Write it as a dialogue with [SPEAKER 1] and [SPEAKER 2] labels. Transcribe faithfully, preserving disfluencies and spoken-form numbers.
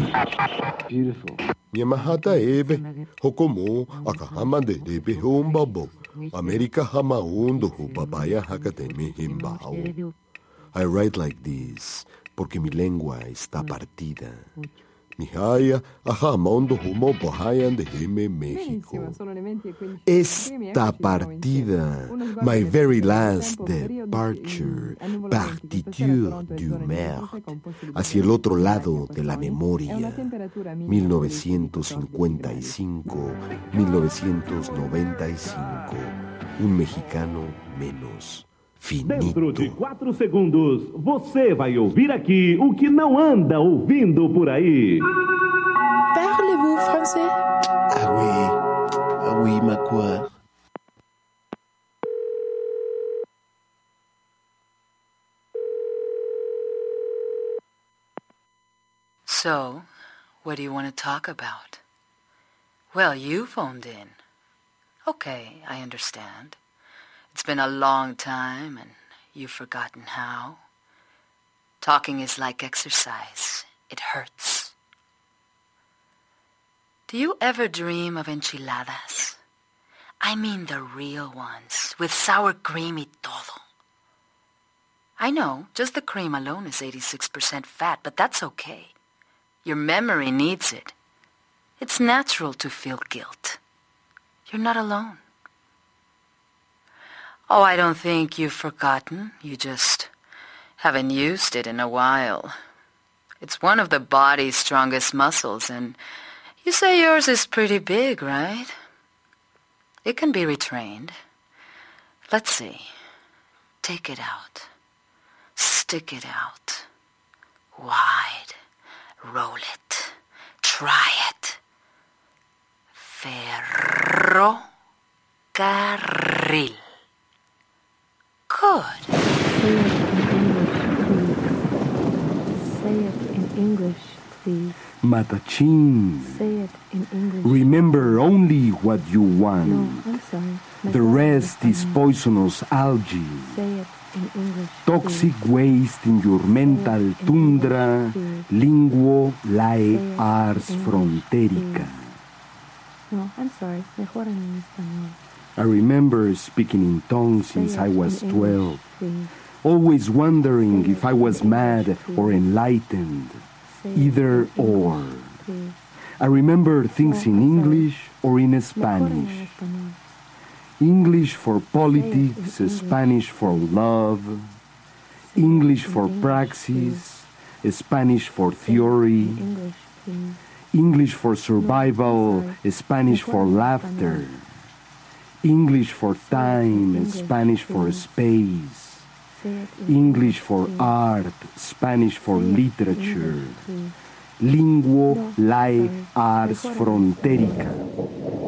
[SPEAKER 1] Beautiful.
[SPEAKER 2] Yamahata ebe, hokomo, akahama de rebe humbabo. America hama undo hubabaya hakateme himbao. I write like this, porque mi lengua está partida. Mi haya, ahama undo humo bohayan de heme México. Está partida, my very last departure, partiture du mer, hacia el otro lado de la memoria. mil novecientos cincuenta y cinco, mil novecientos noventa y cinco, un mexicano menos. Finito.
[SPEAKER 3] Dentro de quatro segundos, você vai ouvir aqui o que não anda ouvindo por aí.
[SPEAKER 4] Parlez-vous français?
[SPEAKER 5] Ah oui, ah oui, ma quoi.
[SPEAKER 6] So, what do you want to talk about? Well, you phoned in. Okay, I understand. It's been a long time, and you've forgotten how. Talking is like exercise. It hurts. Do you ever dream of enchiladas? I mean the real ones, with sour cream y todo. I know, just the cream alone is eighty-six percent fat, but that's okay. Your memory needs it. It's natural to feel guilt. You're not alone. Oh, I don't think you've forgotten. You just haven't used it in a while. It's one of the body's strongest muscles, and you say yours is pretty big, right? It can be retrained. Let's see. Take it out. Stick it out. Wide. Roll it. Try it. Ferrocarril. Good.
[SPEAKER 7] Say it in English, please.
[SPEAKER 1] Matachin.
[SPEAKER 7] Say it in English.
[SPEAKER 1] Remember only what you want.
[SPEAKER 7] No, I'm sorry.
[SPEAKER 1] The rest is poisonous algae.
[SPEAKER 7] Say it in English.
[SPEAKER 1] Toxic waste in your mental tundra, linguo lae ars fronterica.
[SPEAKER 7] No, I'm sorry. Mejor en español.
[SPEAKER 1] I remember speaking in tongues since I was twelve, always wondering if I was mad or enlightened, either or. I remember things in English or in Spanish. English for politics, Spanish for love, English for praxis, Spanish for theory, English for survival, Spanish for laughter, English for time, Spanish for space, English for art, Spanish for literature, linguo lae ars fronterica.